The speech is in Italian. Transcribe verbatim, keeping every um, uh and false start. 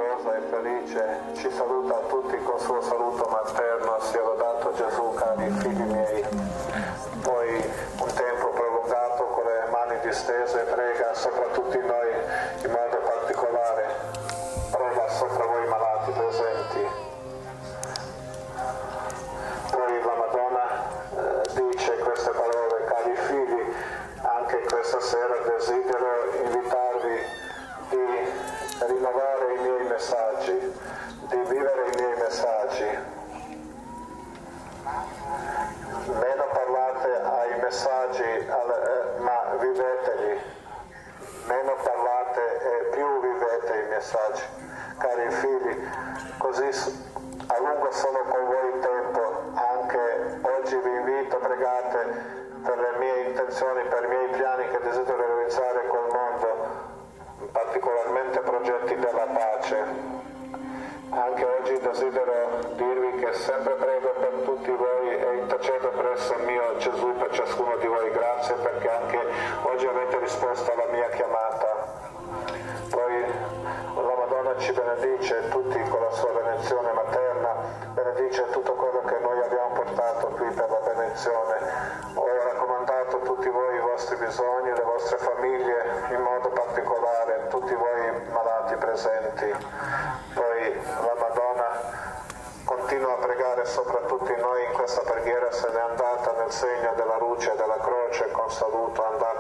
gioiosa e felice ci saluta a tutti col suo saluto materno, sia lodato Gesù, cari figli miei. Poi un tempo prolungato con le mani distese prega sopra tutti noi in modo particolare, prega sopra voi malati presenti. Poi la Madonna eh, dice queste parole: cari figli, anche questa sera desidero invitarvi di rinnovare i miei messaggi, di vivere i miei messaggi. Meno parlate ai messaggi, eh, ma viveteli. Meno parlate e più vivete i messaggi. Cari figli, così a lungo sono con voi il tempo. Anche oggi vi invito, pregate per le mie intenzioni, per i miei piani che desidero realizzare col mondo, particolarmente progetti della pace. Anche oggi desidero dirvi che sempre prego per tutti voi e intercedo presso il mio Gesù per ciascuno di voi. Grazie perché anche oggi avete risposto alla mia chiamata. Poi la Madonna ci benedice tutti con la sua benedizione materna, benedice tutto quello che noi abbiamo portato qui per la benedizione. Ho raccomandato tutti voi i vostri bisogni, le vostre famiglie in modo particolare, tutti voi malati presenti. Poi la Madonna continua a pregare sopra tutti noi in questa preghiera, se n'è andata nel segno della luce e della croce con saluto, andate